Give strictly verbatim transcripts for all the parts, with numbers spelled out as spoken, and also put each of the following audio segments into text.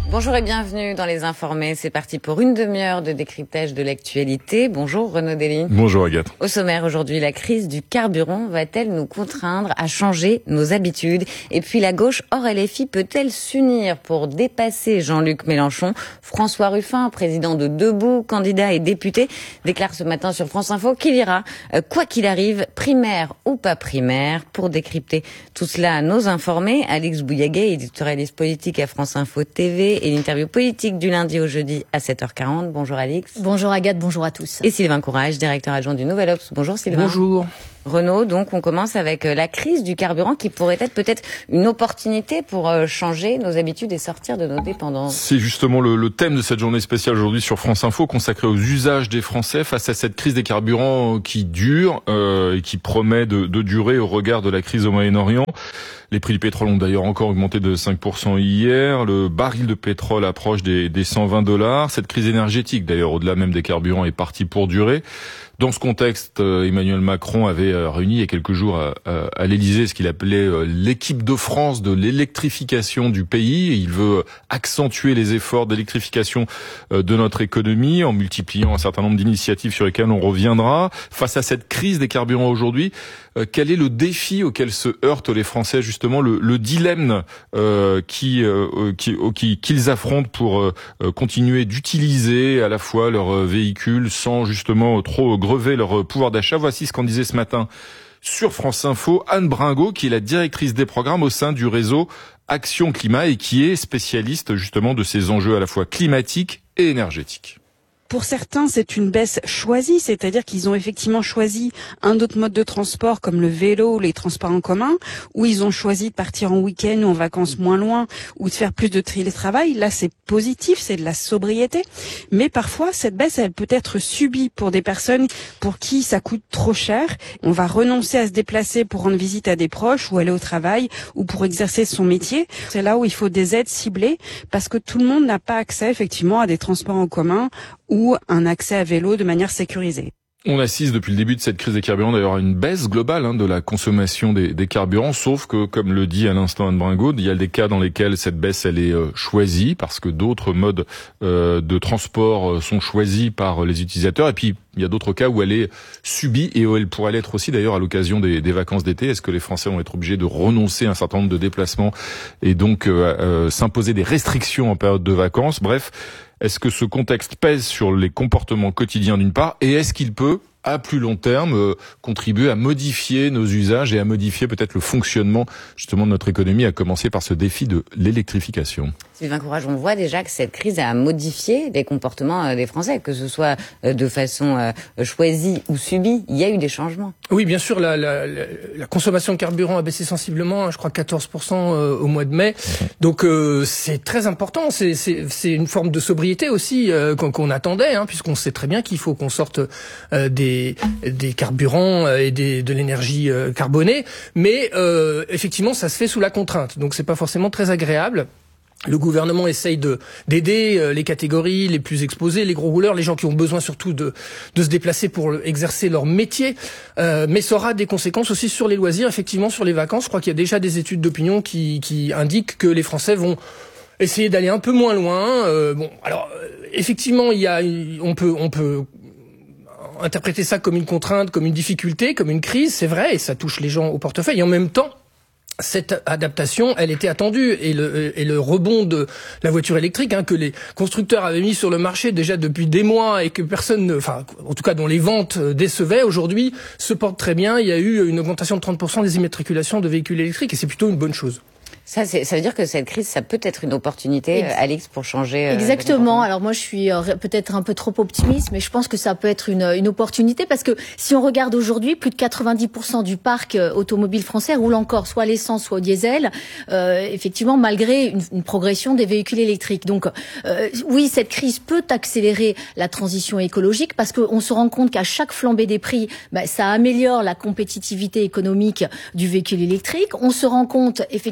Bonjour et bienvenue dans Les Informés. C'est parti pour une demi-heure de décryptage de l'actualité. Bonjour Renaud Dely. Bonjour Agathe. Au sommaire aujourd'hui, la crise du carburant va-t-elle nous contraindre à changer nos habitudes? Et puis la gauche hors L F I peut-elle s'unir pour dépasser Jean-Luc Mélenchon? François Ruffin, président de Debout, candidat et député, déclare ce matin sur France Info qu'il ira, euh, quoi qu'il arrive, primaire ou pas primaire. Pour décrypter tout cela à nos informés, Alix Bouillaguet, éditorialiste politique à France Info T V, et l'interview politique du lundi au jeudi à sept heures quarante. Bonjour Alix. Bonjour Agathe, bonjour à tous. Et Sylvain Courage, directeur adjoint du Nouvel Obs. Bonjour Sylvain. Bonjour. Renaud, donc on commence avec la crise du carburant qui pourrait être peut-être une opportunité pour changer nos habitudes et sortir de nos dépendances. C'est justement le, le thème de cette journée spéciale aujourd'hui sur France Info, consacrée aux usages des Français face à cette crise des carburants qui dure euh, et qui promet de, de durer au regard de la crise au Moyen-Orient. Les prix du pétrole ont d'ailleurs encore augmenté de cinq pour cent hier. Le baril de pétrole approche des, des cent vingt dollars. Cette crise énergétique, d'ailleurs, au-delà même des carburants, est partie pour durer. Dans ce contexte, Emmanuel Macron avait réuni il y a quelques jours à, à l'Élysée ce qu'il appelait l'équipe de France de l'électrification du pays. Il veut accentuer les efforts d'électrification de notre économie en multipliant un certain nombre d'initiatives sur lesquelles on reviendra. Face à cette crise des carburants aujourd'hui, quel est le défi auquel se heurtent les Français, justement, le, le dilemme euh, qui, euh, qui, qui, qu'ils affrontent pour euh, continuer d'utiliser à la fois leur véhicule sans justement trop grever leur pouvoir d'achat. Voici ce qu'en disait ce matin sur France Info Anne Bringot, qui est la directrice des programmes au sein du réseau Action Climat et qui est spécialiste justement de ces enjeux à la fois climatiques et énergétiques. Pour certains, c'est une baisse choisie, c'est-à-dire qu'ils ont effectivement choisi un autre mode de transport comme le vélo ou les transports en commun, ou ils ont choisi de partir en week-end ou en vacances moins loin, ou de faire plus de télétravail. Là, c'est positif, c'est de la sobriété. Mais parfois, cette baisse, elle peut être subie pour des personnes pour qui ça coûte trop cher. On va renoncer à se déplacer pour rendre visite à des proches ou aller au travail ou pour exercer son métier. C'est là où il faut des aides ciblées parce que tout le monde n'a pas accès effectivement à des transports en commun ou un accès à vélo de manière sécurisée. On assiste depuis le début de cette crise des carburants d'ailleurs à une baisse globale hein, de la consommation des, des carburants, sauf que, comme le dit à l'instant Anne Bringot, il y a des cas dans lesquels cette baisse elle est euh, choisie parce que d'autres modes euh, de transport euh, sont choisis par les utilisateurs, et puis il y a d'autres cas où elle est subie et où elle pourrait l'être aussi d'ailleurs à l'occasion des, des vacances d'été. Est-ce que les Français vont être obligés de renoncer à un certain nombre de déplacements et donc euh, euh, s'imposer des restrictions en période de vacances? Bref, est-ce que ce contexte pèse sur les comportements quotidiens d'une part, et est-ce qu'il peut, à plus long terme, euh, contribuer à modifier nos usages et à modifier peut-être le fonctionnement justement de notre économie, à commencer par ce défi de l'électrification? Sylvain Courage, on voit déjà que cette crise a modifié les comportements des Français, que ce soit de façon choisie ou subie. Il y a eu des changements. Oui, bien sûr, la, la, la, la consommation de carburant a baissé sensiblement, je crois quatorze pour cent au mois de mai. Donc euh, c'est très important, c'est, c'est, c'est une forme de sobriété aussi euh, qu'on, qu'on attendait, hein, puisqu'on sait très bien qu'il faut qu'on sorte euh, des, des carburants et des, de l'énergie euh, carbonée. Mais euh, effectivement, ça se fait sous la contrainte, donc c'est pas forcément très agréable. Le gouvernement essaye de d'aider les catégories les plus exposées, les gros rouleurs, les gens qui ont besoin surtout de de se déplacer pour exercer leur métier. Euh, mais ça aura des conséquences aussi sur les loisirs, effectivement sur les vacances. Je crois qu'il y a déjà des études d'opinion qui qui indiquent que les Français vont essayer d'aller un peu moins loin. Euh, bon, alors effectivement, il y a on peut on peut interpréter ça comme une contrainte, comme une difficulté, comme une crise, c'est vrai, et ça touche les gens au portefeuille. Et en même temps, cette adaptation, elle était attendue, et le, et le rebond de la voiture électrique, hein, que les constructeurs avaient mis sur le marché déjà depuis des mois et que personne, ne, enfin, en tout cas dont les ventes décevaient, aujourd'hui se porte très bien. Il y a eu une augmentation de trente pour cent des immatriculations de véhicules électriques, et c'est plutôt une bonne chose. Ça, c'est, ça veut dire que cette crise, ça peut être une opportunité, Ex- Alix, pour changer. Euh, Exactement. Alors moi, je suis euh, peut-être un peu trop optimiste, mais je pense que ça peut être une, une opportunité parce que si on regarde aujourd'hui, plus de quatre-vingt-dix pour cent du parc euh, automobile français roule encore soit à l'essence, soit au diesel. Euh, effectivement, malgré une, une progression des véhicules électriques. Donc, euh, oui, cette crise peut accélérer la transition écologique parce qu'on se rend compte qu'à chaque flambée des prix, bah, ça améliore la compétitivité économique du véhicule électrique. On se rend compte effectivement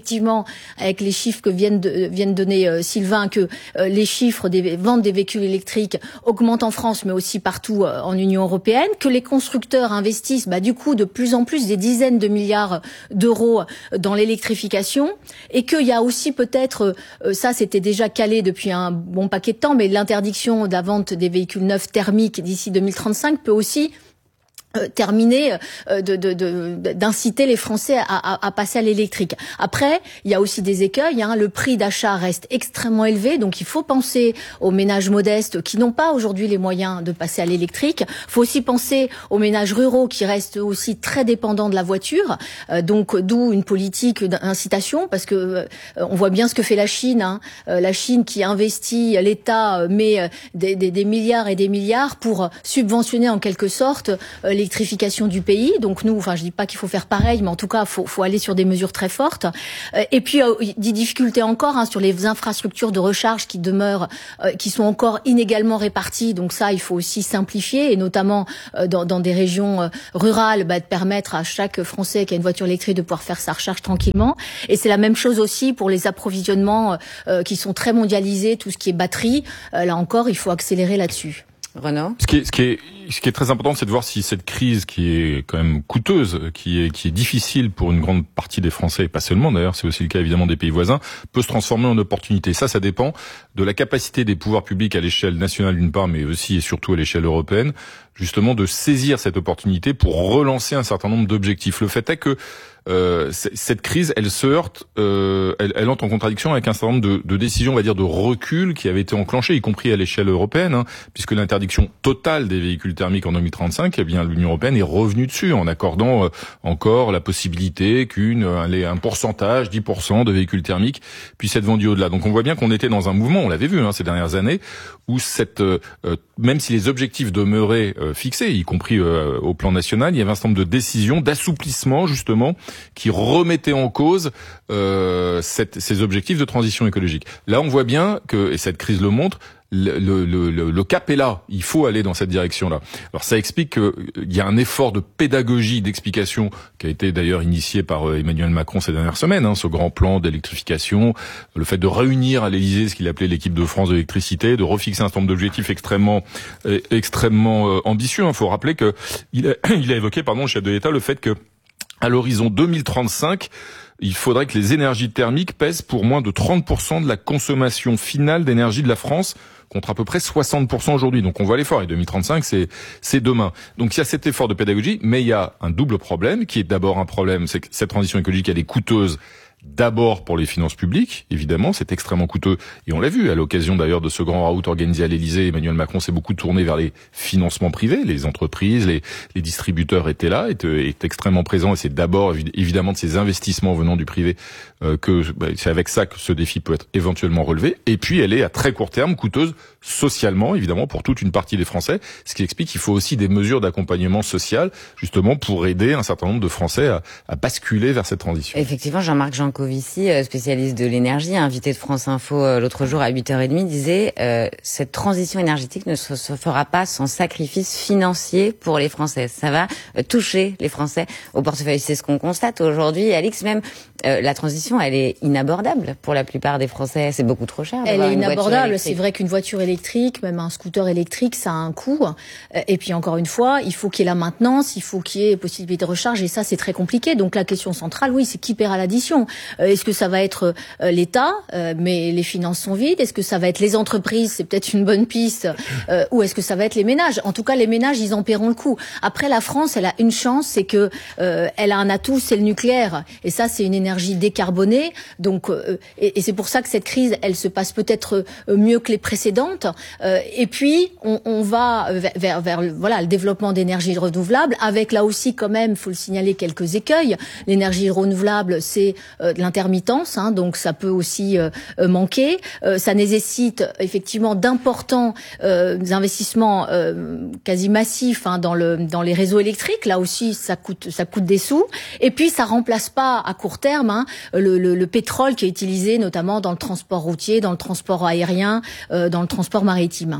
avec les chiffres que viennent de, viennent donner euh, Sylvain, que euh, les chiffres des ventes des véhicules électriques augmentent en France, mais aussi partout euh, en Union européenne, que les constructeurs investissent bah, du coup de plus en plus des dizaines de milliards d'euros dans l'électrification, et qu'il y a aussi peut-être, euh, ça c'était déjà calé depuis un bon paquet de temps, mais l'interdiction de la vente des véhicules neufs thermiques d'ici deux mille trente-cinq peut aussi Euh, terminer euh, de, de, de, d'inciter les Français à, à, à passer à l'électrique. Après, il y a aussi des écueils. Hein. Le prix d'achat reste extrêmement élevé, donc il faut penser aux ménages modestes qui n'ont pas aujourd'hui les moyens de passer à l'électrique. Il faut aussi penser aux ménages ruraux qui restent aussi très dépendants de la voiture. Euh, donc, d'où une politique d'incitation, parce que euh, on voit bien ce que fait la Chine. Hein. Euh, la Chine qui investit, l'État met des, des, des milliards et des milliards pour subventionner en quelque sorte euh, les l'électrification du pays. Donc nous, enfin je dis pas qu'il faut faire pareil, mais en tout cas faut, faut aller sur des mesures très fortes. Euh, et puis euh, des difficultés encore hein, sur les infrastructures de recharge qui demeurent, euh, qui sont encore inégalement réparties. Donc ça, il faut aussi simplifier, et notamment euh, dans, dans des régions euh, rurales, bah, de permettre à chaque Français qui a une voiture électrique de pouvoir faire sa recharge tranquillement. Et c'est la même chose aussi pour les approvisionnements euh, qui sont très mondialisés, tout ce qui est batterie. Euh, là encore, il faut accélérer là-dessus. Renaud ? Ce qui est, ce qui est, ce qui est très important, c'est de voir si cette crise qui est quand même coûteuse, qui est, qui est difficile pour une grande partie des Français, et pas seulement d'ailleurs, c'est aussi le cas évidemment des pays voisins, peut se transformer en opportunité. Ça, ça dépend de la capacité des pouvoirs publics à l'échelle nationale d'une part, mais aussi et surtout à l'échelle européenne, justement de saisir cette opportunité pour relancer un certain nombre d'objectifs. Le fait est que Euh, cette crise, elle se heurte, euh, elle, elle entre en contradiction avec un certain nombre de, de décisions, on va dire, de recul qui avaient été enclenchées, y compris à l'échelle européenne, hein, puisque l'interdiction totale des véhicules thermiques en deux mille trente-cinq, eh bien, l'Union européenne est revenue dessus en accordant euh, encore la possibilité qu'une un, un pourcentage, dix pour cent de véhicules thermiques puissent être vendus au-delà. Donc on voit bien qu'on était dans un mouvement, on l'avait vu hein, ces dernières années, où cette, euh, même si les objectifs demeuraient euh, fixés, y compris euh, au plan national, il y avait un certain nombre de décisions d'assouplissement justement qui remettait en cause euh, cette, ces objectifs de transition écologique. Là, on voit bien que, et cette crise le montre, le, le, le, le cap est là. Il faut aller dans cette direction-là. Alors, ça explique qu'il y a un effort de pédagogie, d'explication, qui a été d'ailleurs initié par Emmanuel Macron ces dernières semaines, hein, ce grand plan d'électrification, le fait de réunir à l'Élysée ce qu'il appelait l'équipe de France de l'électricité, de refixer un certain nombre d'objectifs extrêmement, euh, extrêmement euh, ambitieux. Il faut rappeler que il a, il a évoqué, pardon, le chef de l'État, le fait que à l'horizon deux mille trente-cinq, il faudrait que les énergies thermiques pèsent pour moins de trente pour cent de la consommation finale d'énergie de la France, contre à peu près soixante pour cent aujourd'hui. Donc on voit l'effort, et deux mille trente-cinq, c'est, c'est demain. Donc il y a cet effort de pédagogie, mais il y a un double problème, qui est d'abord un problème, c'est que cette transition écologique, elle est coûteuse. D'abord pour les finances publiques, évidemment, c'est extrêmement coûteux. Et on l'a vu, à l'occasion d'ailleurs de ce grand raout organisé à l'Élysée, Emmanuel Macron s'est beaucoup tourné vers les financements privés. Les entreprises, les, les distributeurs étaient là, étaient, étaient extrêmement présents. Et c'est d'abord, évidemment, de ces investissements venant du privé euh, que bah, c'est avec ça que ce défi peut être éventuellement relevé. Et puis, elle est à très court terme coûteuse socialement, évidemment, pour toute une partie des Français. Ce qui explique qu'il faut aussi des mesures d'accompagnement social, justement, pour aider un certain nombre de Français à, à basculer vers cette transition. Effectivement, Jean-Marc Jancovici, spécialiste de l'énergie, invité de France Info l'autre jour à huit heures trente, disait euh, cette transition énergétique ne se, se fera pas sans sacrifice financier pour les Français. Ça va euh, toucher les Français au portefeuille. C'est ce qu'on constate aujourd'hui. Alix, même euh, la transition, elle est inabordable pour la plupart des Français. C'est beaucoup trop cher. Elle est inabordable. C'est vrai qu'une voiture électrique, même un scooter électrique, ça a un coût. Et puis encore une fois, il faut qu'il y ait la maintenance, il faut qu'il y ait possibilité de recharge, et ça c'est très compliqué. Donc la question centrale, oui, c'est qui paiera l'addition. Euh, est-ce que ça va être euh, l'État, euh, mais les finances sont vides? Est-ce que ça va être les entreprises? C'est peut-être une bonne piste. Euh, ou est-ce que ça va être les ménages? En tout cas, les ménages, ils en paieront le coup. Après, la France, elle a une chance, c'est que euh, elle a un atout, c'est le nucléaire. Et ça, c'est une énergie décarbonée. Donc, euh, et, et c'est pour ça que cette crise, elle se passe peut-être mieux que les précédentes. Euh, et puis, on, on va vers, vers, vers voilà le développement d'énergies renouvelables, avec là aussi quand même, faut le signaler, quelques écueils. L'énergie renouvelable, c'est euh, de l'intermittence, hein, donc ça peut aussi euh, manquer. Euh, ça nécessite effectivement d'importants euh, investissements euh, quasi massifs hein, dans le dans les réseaux électriques. Là aussi, ça coûte ça coûte des sous. Et puis, ça remplace pas à court terme hein, le, le, le pétrole qui est utilisé notamment dans le transport routier, dans le transport aérien, euh, dans le transport maritime.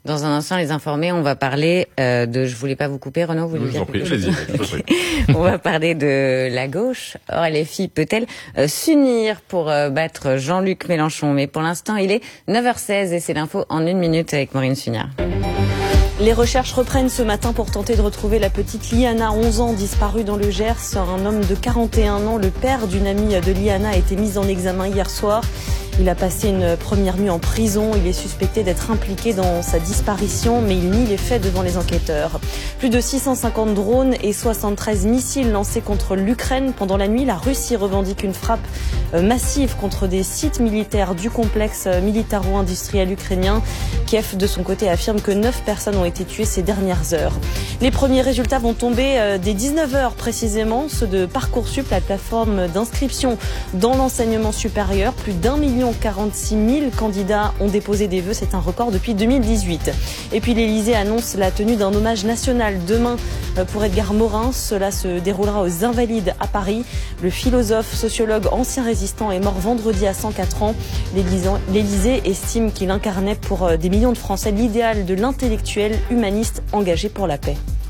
Dans un instant, les informés, on va parler euh, de... Je voulais pas vous couper, Renaud, vous voulez dire quelque chose ? On va parler de la gauche. Or, L F I peut-elle euh, s'unir pour euh, battre Jean-Luc Mélenchon ? Mais pour l'instant, il est neuf heures seize et c'est l'info en une minute avec Maureen Sugnard. Les recherches reprennent ce matin pour tenter de retrouver la petite Liana, onze ans, disparue dans le Gers. Un homme de quarante et un ans, le père d'une amie de Liana, a été mis en examen hier soir. Il a passé une première nuit en prison. Il est suspecté d'être impliqué dans sa disparition, mais il nie les faits devant les enquêteurs. Plus de six cent cinquante drones et soixante-treize missiles lancés contre l'Ukraine. Pendant la nuit, la Russie revendique une frappe massive contre des sites militaires du complexe militaro-industriel ukrainien. Kiev, de son côté, affirme que neuf personnes ont été tuées ces dernières heures. Les premiers résultats vont tomber dès dix-neuf heures précisément, ceux de Parcoursup, la plateforme d'inscription dans l'enseignement supérieur. Plus d'un million quarante-six mille candidats ont déposé des vœux, c'est un record depuis deux mille dix-huit. Et puis l'Élysée annonce la tenue d'un hommage national demain pour Edgar Morin. Cela se déroulera aux Invalides à Paris. Le philosophe, sociologue, ancien résistant est mort vendredi à cent quatre ans. L'Élysée estime qu'il incarnait pour des millions de Français l'idéal de l'intellectuel humaniste engagé pour la paix.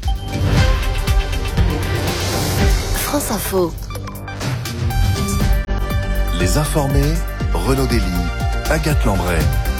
France Info. Les informés, Renaud Dely, Agathe Lambray.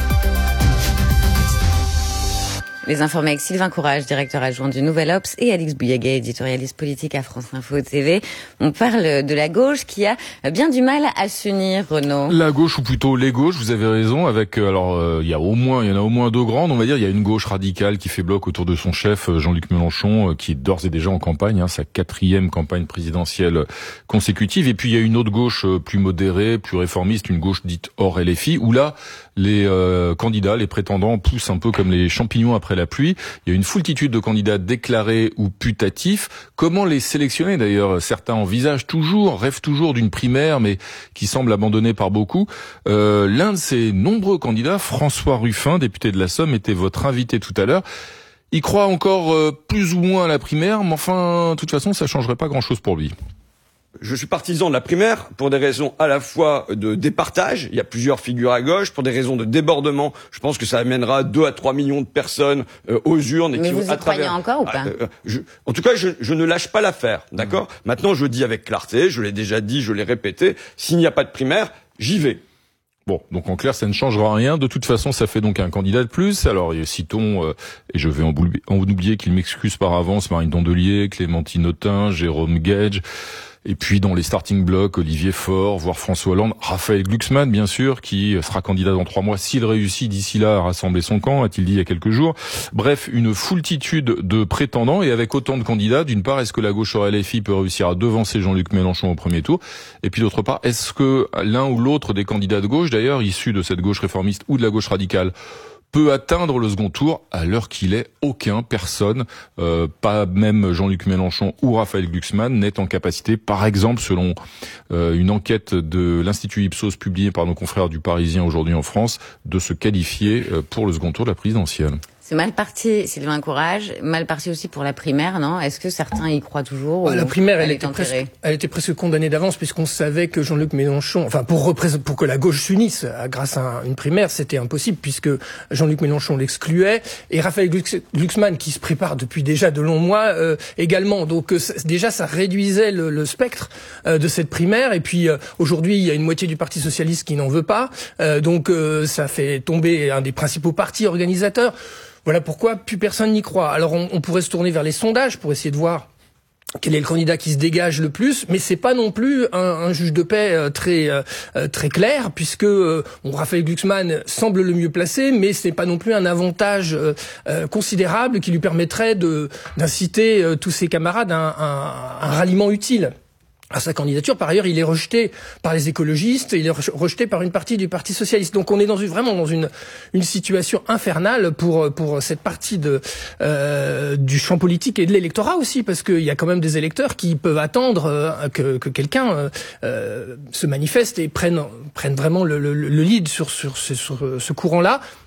Les informés avec Sylvain Courage, directeur adjoint du Nouvel Obs, et Alix Bouillaguet, éditorialiste politique à France Info T V. On parle de la gauche qui a bien du mal à s'unir, Renaud. La gauche, ou plutôt les gauches, vous avez raison, avec, alors, euh, il y a au moins, il y en a au moins deux grandes, on va dire. Il y a une gauche radicale qui fait bloc autour de son chef, Jean-Luc Mélenchon, euh, qui est d'ores et déjà en campagne, hein, sa quatrième campagne présidentielle consécutive. Et puis, il y a une autre gauche euh, plus modérée, plus réformiste, une gauche dite hors L F I, où là, les euh, candidats, les prétendants poussent un peu comme les champignons après la pluie. Il y a une foultitude de candidats déclarés ou putatifs. Comment les sélectionner d'ailleurs ? Certains envisagent toujours, rêvent toujours d'une primaire, mais qui semble abandonnée par beaucoup. Euh, l'un de ces nombreux candidats, François Ruffin, député de la Somme, était votre invité tout à l'heure. Il croit encore euh, plus ou moins à la primaire, mais enfin, de toute façon, ça changerait pas grand-chose pour lui. Je suis partisan de la primaire pour des raisons à la fois de départage, il y a plusieurs figures à gauche, pour des raisons de débordement. Je pense que ça amènera deux à trois millions de personnes euh, aux urnes. Et Mais qui vous vont, y à croyez travers... encore ou pas ? euh, je... En tout cas, je, je ne lâche pas l'affaire, d'accord ? Mmh. Maintenant, je dis avec clarté, je l'ai déjà dit, je l'ai répété, s'il n'y a pas de primaire, j'y vais. Bon, donc en clair, ça ne changera rien. De toute façon, ça fait donc un candidat de plus. Alors, citons, euh, et je vais en, boule... en oublier qu'il m'excuse par avance, Marine Tondelier, Clémentine Autain, Jérôme Gage. Et puis dans les starting blocks, Olivier Faure, voire François Hollande, Raphaël Glucksmann, bien sûr, qui sera candidat dans trois mois s'il réussit d'ici là à rassembler son camp, a-t-il dit il y a quelques jours. Bref, une foultitude de prétendants, et avec autant de candidats, d'une part, est-ce que la gauche hors L F I peut réussir à devancer Jean-Luc Mélenchon au premier tour ? Et puis d'autre part, est-ce que l'un ou l'autre des candidats de gauche, d'ailleurs, issus de cette gauche réformiste ou de la gauche radicale, peut atteindre le second tour? À l'heure qu'il est, aucun, personne, euh, pas même Jean-Luc Mélenchon ou Raphaël Glucksmann n'est en capacité, par exemple, selon euh, une enquête de l'Institut Ipsos publiée par nos confrères du Parisien aujourd'hui en France, de se qualifier euh, pour le second tour de la présidentielle. C'est mal parti, Sylvain Courage, mal parti aussi pour la primaire, non ? Est-ce que certains y croient toujours ? La primaire, elle, elle était presque, elle était presque condamnée d'avance, puisqu'on savait que Jean-Luc Mélenchon, enfin pour représenter, pour que la gauche s'unisse grâce à une primaire, c'était impossible, puisque Jean-Luc Mélenchon l'excluait, et Raphaël Glucksmann, qui se prépare depuis déjà de longs mois, euh, également. Donc euh, déjà, ça réduisait le, le spectre euh, de cette primaire. Et puis euh, aujourd'hui, il y a une moitié du Parti socialiste qui n'en veut pas, euh, donc euh, ça fait tomber un des principaux partis organisateurs. Voilà pourquoi plus personne n'y croit. Alors on, on pourrait se tourner vers les sondages pour essayer de voir quel est le candidat qui se dégage le plus, mais c'est pas non plus un, un juge de paix euh, très euh, très clair, puisque euh, bon, Raphaël Glucksmann semble le mieux placé, mais c'est pas non plus un avantage euh, euh, considérable qui lui permettrait de d'inciter euh, tous ses camarades à un, un, un ralliement utile à sa candidature. Par ailleurs, il est rejeté par les écologistes, il est rejeté par une partie du Parti socialiste. Donc on est dans une, vraiment dans une une situation infernale pour pour cette partie de euh, du champ politique et de l'électorat aussi, parce qu'il y a quand même des électeurs qui peuvent attendre euh, que que quelqu'un euh, se manifeste et prenne prenne vraiment le, le, le lead sur sur ce, sur ce courant-là.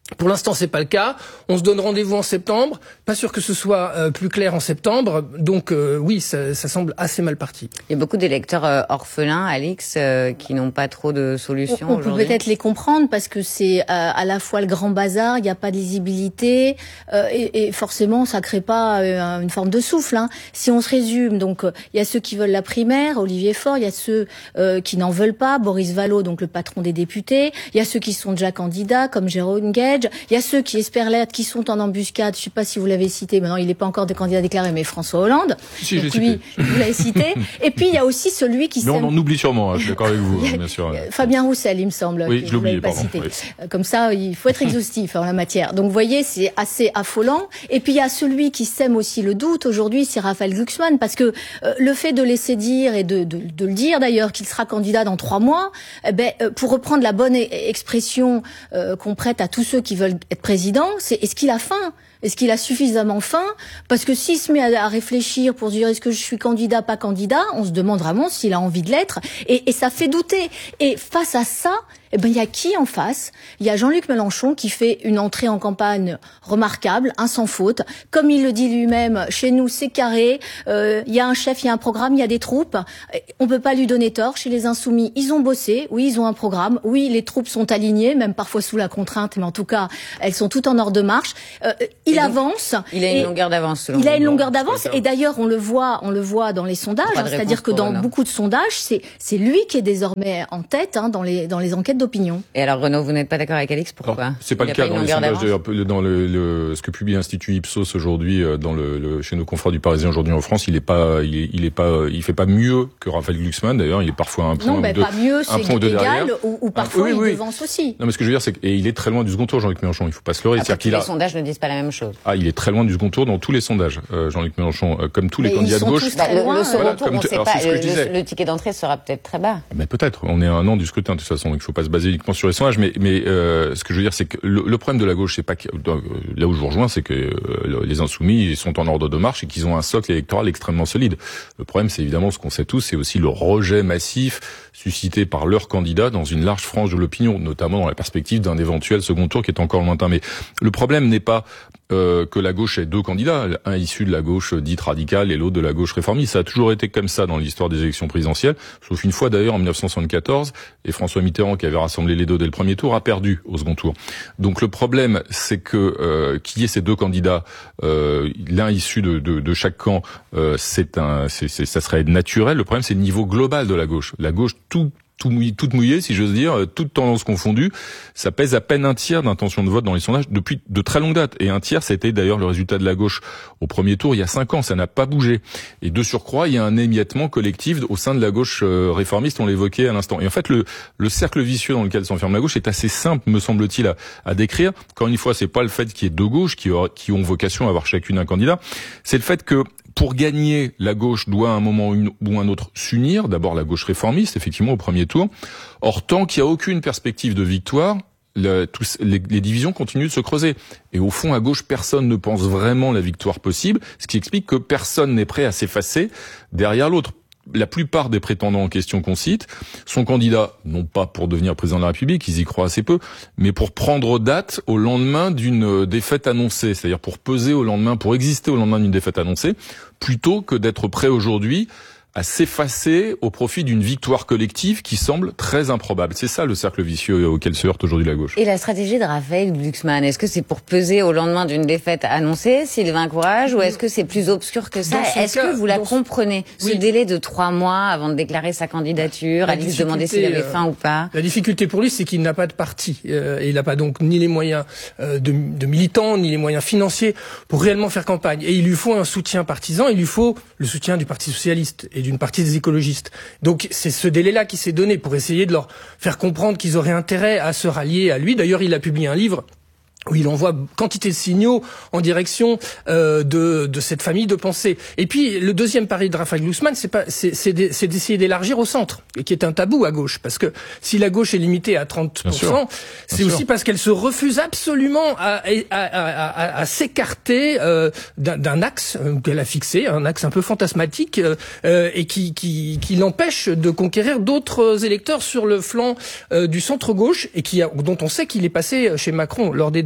Pour l'instant, c'est pas le cas. On se donne rendez-vous en septembre. Pas sûr que ce soit euh, plus clair en septembre. Donc euh, oui, ça, ça semble assez mal parti. Il y a beaucoup d'électeurs euh, orphelins, Alix, euh, qui n'ont pas trop de solutions On, on aujourd'hui. peut peut-être les comprendre parce que c'est euh, à la fois le grand bazar, il n'y a pas de lisibilité euh, et, et forcément, ça crée pas euh, une forme de souffle. Hein. Si on se résume, donc il euh, y a ceux qui veulent la primaire, Olivier Faure. Il y a ceux euh, qui n'en veulent pas, Boris Vallaud, donc le patron des députés. Il y a ceux qui sont déjà candidats, comme Jérôme Guedj. Il y a ceux qui espèrent l'être, qui sont en embuscade. Je ne sais pas si vous l'avez cité. Maintenant, il n'est pas encore de candidat déclaré, mais François Hollande. Si, donc j'ai lui, cité. vous l'avez cité. Et puis il y a aussi celui qui. Mais on sème... en oublie sûrement. Hein, je suis d'accord avec vous, hein, bien sûr. Fabien Roussel, il me semble. Oui, que je vous l'avez l'oublie, pas pardon. cité. Oui. Comme ça, il faut être exhaustif en la matière. Donc, vous voyez, c'est assez affolant. Et puis il y a celui qui sème aussi le doute aujourd'hui, c'est Raphaël Glucksmann, parce que euh, le fait de laisser dire et de, de, de le dire d'ailleurs qu'il sera candidat dans trois mois, eh ben, euh, pour reprendre la bonne e- expression euh, qu'on prête à tous ceux qui veulent être président, c'est est-ce qu'il a faim ? Est-ce qu'il a suffisamment faim ? Parce que s'il se met à, à réfléchir pour se dire est-ce que je suis candidat, pas candidat, on se demande vraiment s'il a envie de l'être. Et, et ça fait douter. Et face à ça, eh ben, il y a qui en face ? Il y a Jean-Luc Mélenchon qui fait une entrée en campagne remarquable, un sans faute. Comme il le dit lui-même, chez nous, c'est carré. Euh, il y a un chef, il y a un programme, il y a des troupes. On peut pas lui donner tort. Chez les Insoumis, ils ont bossé. Oui, ils ont un programme. Oui, les troupes sont alignées, même parfois sous la contrainte, mais en tout cas, elles sont toutes en ordre de marche. Euh, il donc, avance. Il a une longueur d'avance, selon Il a une vous. longueur d'avance. Et d'ailleurs, on le voit, on le voit dans les sondages. Hein, c'est-à-dire que dans beaucoup de sondages, c'est, c'est lui qui est désormais en tête, hein, dans les, dans les enquêtes d'opinion. Et alors, Renaud, vous n'êtes pas d'accord avec Alix? Pourquoi? Alors, c'est pas il le cas pas dans les sondages. Un peu dans le, le, ce que publie l'Institut Ipsos aujourd'hui, dans le, le, chez nos confrères du Parisien aujourd'hui en France, il est pas, il est, il est pas, il fait pas mieux que Raphaël Glucksmann. D'ailleurs, il est parfois un point non, bah, ou deux, pas mieux, c'est égal, ou, ou parfois ah, oui, oui. il devance aussi. Non, mais ce que je veux dire, c'est que, et il est très loin du second tour, Jean-Luc Mélenchon. Il faut pas se leurrer. Après, tous les a... sondages ne disent pas la même chose. Ah, il est très loin du second tour dans tous les sondages, euh, Jean-Luc Mélenchon, euh, comme tous les mais candidats de gauche. Bah, le, le second voilà, tour, on tu... sait Alors, pas. c'est ce que Le, je disais. le, le ticket d'entrée sera peut-être très bas. Mais peut-être. On est à un an du scrutin de toute façon, donc il faut pas se baser uniquement sur les sondages. Mais, mais euh, ce que je veux dire, c'est que le, le problème de la gauche, c'est pas que, là où je vous rejoins, c'est que euh, les Insoumis ils sont en ordre de marche et qu'ils ont un socle électoral extrêmement solide. Le problème, c'est évidemment ce qu'on sait tous, c'est aussi le rejet massif suscité par leurs candidats dans une large frange de l'opinion, notamment dans la perspective d'un éventuel second tour qui est encore lointain. Mais le problème n'est pas euh, que la gauche ait deux candidats, un issu de la gauche dite radicale et l'autre de la gauche réformiste. Ça a toujours été comme ça dans l'histoire des élections présidentielles, sauf une fois d'ailleurs en dix-neuf cent soixante-quatorze, et François Mitterrand, qui avait rassemblé les deux dès le premier tour, a perdu au second tour. Donc le problème, c'est que euh, qu'il y ait ces deux candidats, euh, l'un issu de, de, de chaque camp, euh, c'est un, c'est, c'est, ça serait naturel. Le problème, c'est le niveau global de la gauche. La gauche, tout tout mouillé, toute mouillée, si j'ose dire, toute tendance confondue, ça pèse à peine un tiers d'intention de vote dans les sondages depuis de très longues dates. Et un tiers, c'était d'ailleurs le résultat de la gauche au premier tour il y a cinq ans, ça n'a pas bougé. Et de surcroît, il y a un émiettement collectif au sein de la gauche réformiste, on l'évoquait à l'instant. Et en fait, le, le cercle vicieux dans lequel s'enferme la gauche est assez simple, me semble-t-il, à, à décrire. Encore une fois, c'est pas le fait qu'il y ait deux gauches qui, aura, qui ont vocation à avoir chacune un candidat, c'est le fait que pour gagner, la gauche doit à un moment ou un autre s'unir. D'abord la gauche réformiste, effectivement, au premier tour. Or, tant qu'il n'y a aucune perspective de victoire, le, tous, les, les divisions continuent de se creuser. Et au fond, à gauche, personne ne pense vraiment la victoire possible, ce qui explique que personne n'est prêt à s'effacer derrière l'autre. La plupart des prétendants en question qu'on cite sont candidats, non pas pour devenir président de la République, ils y croient assez peu, mais pour prendre date au lendemain d'une défaite annoncée, c'est-à-dire pour peser au lendemain, pour exister au lendemain d'une défaite annoncée, plutôt que d'être prêt aujourd'hui à s'effacer au profit d'une victoire collective qui semble très improbable. C'est ça le cercle vicieux auquel se heurte aujourd'hui la gauche. Et la stratégie de Raphaël Glucksmann, est-ce que c'est pour peser au lendemain d'une défaite annoncée, s'il encourage, ou est-ce que c'est plus obscur que ça? Est-ce cas, que vous la comprenez, ce oui. délai de trois mois avant de déclarer sa candidature, à lui se demander s'il avait faim euh, ou pas? La difficulté pour lui, c'est qu'il n'a pas de parti. Euh, et il n'a pas donc ni les moyens euh, de, de militants, ni les moyens financiers pour réellement faire campagne. Et il lui faut un soutien partisan, il lui faut le soutien du Parti Socialiste et d'une partie des écologistes. Donc c'est ce délai-là qui s'est donné pour essayer de leur faire comprendre qu'ils auraient intérêt à se rallier à lui. D'ailleurs, il a publié un livre où il envoie quantité de signaux en direction euh, de, de cette famille de pensée. Et puis le deuxième pari de Raphaël Glucksmann, c'est pas, c'est, c'est, c'est d'essayer d'élargir au centre, qui est un tabou à gauche, parce que si la gauche est limitée à trente pour cent, Bien c'est Bien aussi sûr. Parce qu'elle se refuse absolument à, à, à, à, à s'écarter euh, d'un, d'un axe euh, qu'elle a fixé, un axe un peu fantasmatique, euh, et qui, qui, qui l'empêche de conquérir d'autres électeurs sur le flanc euh, du centre gauche, et qui a, dont on sait qu'il est passé chez Macron lors des deux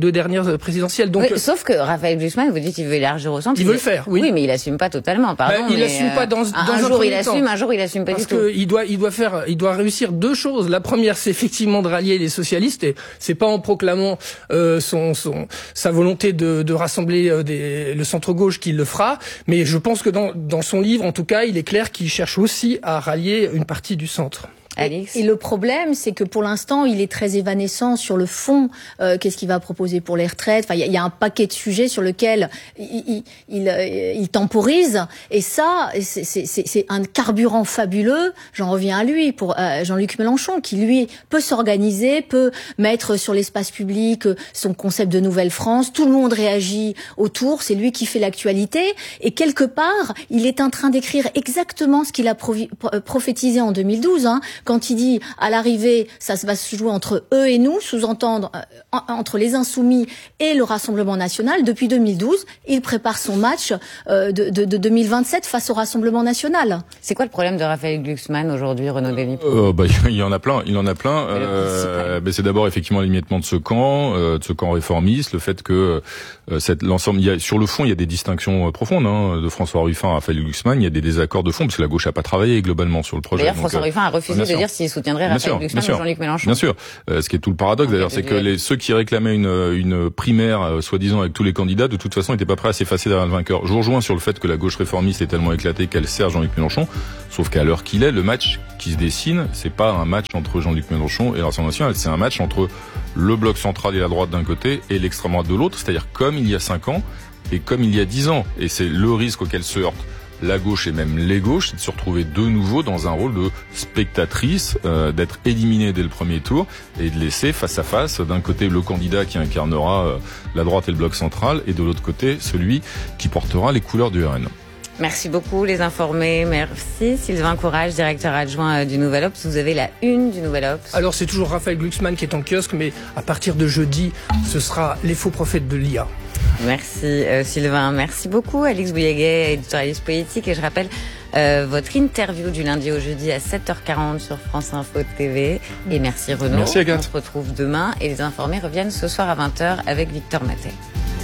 deux dernières présidentielles. Donc, oui, sauf que Raphaël Glucksmann, vous dites qu'il veut élargir au centre. Il veut le faire, oui. Oui, mais il assume pas totalement, pardon. Ben, il mais assume pas dans, dans un, un, un jour il temps. assume, un jour il assume pas Parce du tout. Parce qu'il doit, il doit faire, il doit réussir deux choses. La première, c'est effectivement de rallier les socialistes, et c'est pas en proclamant euh, son, son, sa volonté de, de rassembler euh, des, le centre-gauche qu'il le fera. Mais je pense que dans, dans son livre, en tout cas, il est clair qu'il cherche aussi à rallier une partie du centre. Alix. Et le problème, c'est que pour l'instant, il est très évanescent sur le fond. Euh, qu'est-ce qu'il va proposer pour les retraites? Enfin, il y, y a un paquet de sujets sur lesquels il, il, il, il temporise. Et ça, c'est, c'est, c'est un carburant fabuleux. J'en reviens à lui, pour euh, Jean-Luc Mélenchon, qui lui peut s'organiser, peut mettre sur l'espace public son concept de Nouvelle France. Tout le monde réagit autour. C'est lui qui fait l'actualité. Et quelque part, il est en train d'écrire exactement ce qu'il a provi- prophétisé en deux mille douze. Hein, quand il dit à l'arrivée, ça va se jouer entre eux et nous, sous-entendre euh, entre les Insoumis et le Rassemblement National. Depuis deux mille douze, il prépare son match euh, de, de, de deux mille vingt-sept face au Rassemblement National. C'est quoi le problème de Raphaël Glucksmann aujourd'hui, Renaud Dély? euh, bah, Il y en a plein, il en a plein. Euh, bah, c'est d'abord effectivement l'émiettement de ce camp, euh, de ce camp réformiste, le fait que euh, cette, l'ensemble, il y a, sur le fond, il y a des distinctions euh, profondes hein, de François Ruffin à Raphaël Glucksmann. Il y a des désaccords de fond parce que la gauche n'a pas travaillé globalement sur le projet. D'ailleurs, donc, François euh, Ruffin a refusé de dire s'il soutiendrait Raphaël Glucksmann ou Jean-Luc Mélenchon. Bien sûr. Euh, ce qui est tout le paradoxe d'ailleurs, c'est que les, ceux qui réclamaient une, une primaire, euh, soi-disant avec tous les candidats, de toute façon, n'étaient pas prêts à s'effacer derrière le vainqueur. Je vous rejoins sur le fait que la gauche réformiste est tellement éclatée qu'elle sert Jean-Luc Mélenchon. Sauf qu'à l'heure qu'il est, le match qui se dessine, c'est pas un match entre Jean-Luc Mélenchon et le Rassemblement national, c'est un match entre le bloc central et la droite d'un côté et l'extrême droite de l'autre. C'est-à-dire comme il y a cinq ans et comme il y a dix ans. Et c'est le risque auquel se heurte la gauche et même les gauches, c'est de se retrouver de nouveau dans un rôle de spectatrice, euh, d'être éliminé dès le premier tour et de laisser face à face d'un côté le candidat qui incarnera euh, la droite et le bloc central et de l'autre côté celui qui portera les couleurs du R N. Merci beaucoup les informés, merci Sylvain Courage, directeur adjoint du Nouvel Obs. Vous avez la une du Nouvel Obs. Alors c'est toujours Raphaël Glucksmann qui est en kiosque, mais à partir de jeudi, ce sera les faux prophètes de l'I A. Merci euh, Sylvain, merci beaucoup Alix Bouillet, éditorialiste politique, et je rappelle euh, votre interview du lundi au jeudi à sept heures quarante sur France Info T V. Et merci Renaud. Merci Agathe. On se retrouve demain et les informés reviennent ce soir à vingt heures avec Victor Matet.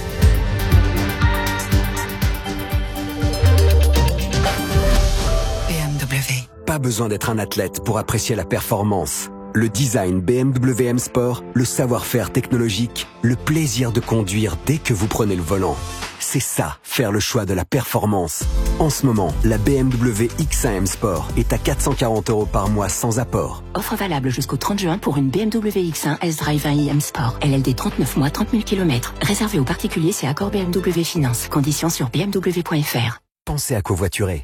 B M W. Pas besoin d'être un athlète pour apprécier la performance. Le design B M W M Sport, le savoir-faire technologique, le plaisir de conduire dès que vous prenez le volant. C'est ça, faire le choix de la performance. En ce moment, la B M W X un M Sport est à quatre cent quarante euros par mois sans apport. Offre valable jusqu'au trente juin pour une B M W X un S-Drive un i M Sport. L L D trente-neuf mois, trente mille kilomètres. Réservé aux particuliers, c'est accord B M W Finance. Conditions sur b m w point f r. Pensez à covoiturer.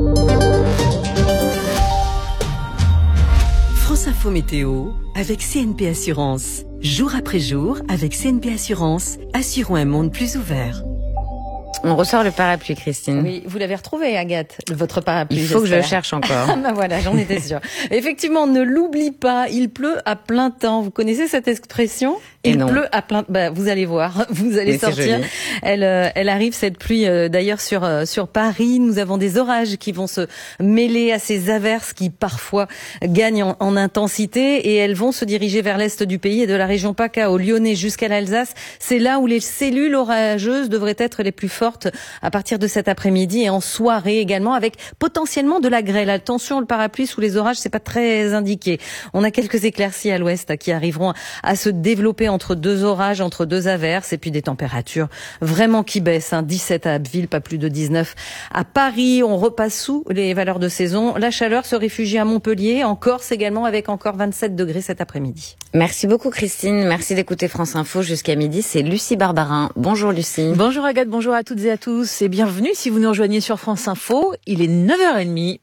France Info Météo avec C N P Assurance. Jour après jour, avec C N P Assurance, assurons un monde plus ouvert. On ressort le parapluie, Christine. Oui, vous l'avez retrouvé, Agathe, votre parapluie. Il faut j'espère. que je le cherche encore. Ben voilà, j'en étais sûre. Effectivement, ne l'oublie pas, il pleut à plein temps. Vous connaissez cette expression? Et il non. pleut à plein. Ben, vous allez voir, vous allez Mais sortir. Elle, euh, elle arrive cette pluie euh, d'ailleurs sur euh, sur Paris. Nous avons des orages qui vont se mêler à ces averses qui parfois gagnent en, en intensité et elles vont se diriger vers l'est du pays et de la région PACA au Lyonnais jusqu'à l'Alsace. C'est là où les cellules orageuses devraient être les plus fortes à partir de cet après-midi et en soirée également, avec potentiellement de la grêle. Attention, le parapluie sous les orages, c'est pas très indiqué. On a quelques éclaircies à l'ouest qui arriveront à se développer entre deux orages, entre deux averses, et puis des températures vraiment qui baissent. Hein. dix-sept à Abbeville, pas plus de dix-neuf à Paris. On repasse sous les valeurs de saison. La chaleur se réfugie à Montpellier, en Corse également, avec encore vingt-sept degrés cet après-midi. Merci beaucoup Christine, merci d'écouter France Info jusqu'à midi. C'est Lucie Barbarin. Bonjour Lucie. Bonjour Agathe, bonjour à toutes et à tous et bienvenue si vous nous rejoignez sur France Info. Il est neuf heures trente.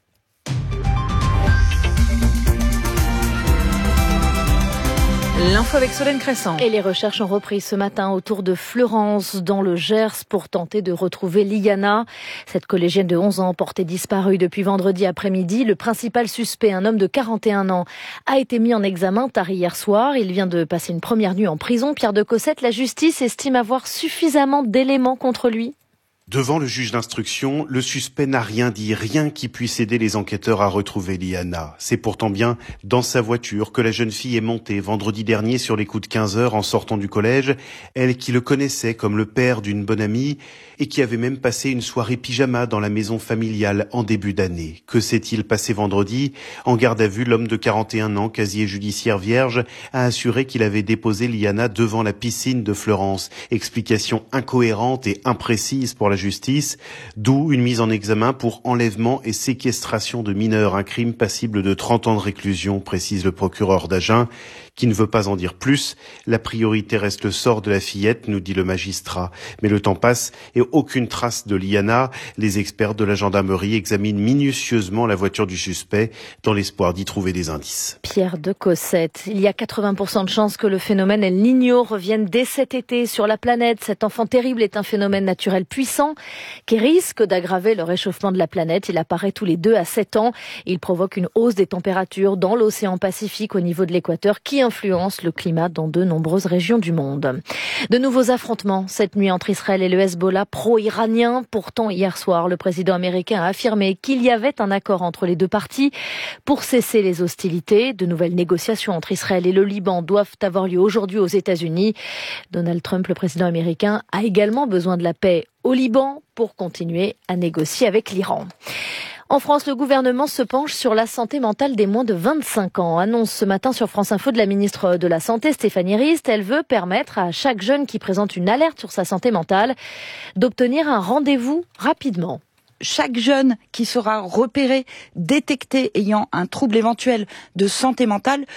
L'info avec Solène Crescent. Et les recherches ont repris ce matin autour de Fleurance, dans le Gers, pour tenter de retrouver Liana. Cette collégienne de onze ans, portée disparue depuis vendredi après-midi. Le principal suspect, un homme de quarante et un ans, a été mis en examen tard hier soir. Il vient de passer une première nuit en prison. Pierre de Cossette, la justice estime avoir suffisamment d'éléments contre lui. Devant le juge d'instruction, le suspect n'a rien dit, rien qui puisse aider les enquêteurs à retrouver Liana. C'est pourtant bien dans sa voiture que la jeune fille est montée vendredi dernier sur les coups de quinze heures en sortant du collège, elle qui le connaissait comme le père d'une bonne amie et qui avait même passé une soirée pyjama dans la maison familiale en début d'année. Que s'est-il passé vendredi ? En garde à vue, l'homme de quarante et un ans, casier judiciaire vierge, a assuré qu'il avait déposé Liana devant la piscine de Fleurance. Explication incohérente et imprécise pour la justice, d'où une mise en examen pour enlèvement et séquestration de mineurs, un crime passible de trente ans de réclusion, précise le procureur d'Agen, qui ne veut pas en dire plus. La priorité reste le sort de la fillette, nous dit le magistrat. Mais le temps passe et aucune trace de Liana. Les experts de la gendarmerie examinent minutieusement la voiture du suspect dans l'espoir d'y trouver des indices. Pierre de Cossette, il y a quatre-vingts pour cent de chances que le phénomène El Niño revienne dès cet été sur la planète. Cet enfant terrible est un phénomène naturel puissant qui risque d'aggraver le réchauffement de la planète. Il apparaît tous les deux à sept ans. Il provoque une hausse des températures dans l'océan Pacifique au niveau de l'équateur qui influence le climat dans de nombreuses régions du monde. De nouveaux affrontements cette nuit entre Israël et le Hezbollah pro-iranien. Pourtant, hier soir, le président américain a affirmé qu'il y avait un accord entre les deux parties pour cesser les hostilités. De nouvelles négociations entre Israël et le Liban doivent avoir lieu aujourd'hui aux États-Unis. Donald Trump, le président américain, a également besoin de la paix au Liban pour continuer à négocier avec l'Iran. En France, le gouvernement se penche sur la santé mentale des moins de vingt-cinq ans. Annonce ce matin sur France Info de la ministre de la Santé, Stéphanie Rist. Elle veut permettre à chaque jeune qui présente une alerte sur sa santé mentale d'obtenir un rendez-vous rapidement. Chaque jeune qui sera repéré, détecté ayant un trouble éventuel de santé mentale